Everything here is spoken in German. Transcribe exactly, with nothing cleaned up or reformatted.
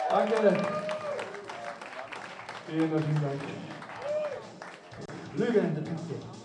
Danke. Vielen herzlichen Dank. Lüge in der Piste.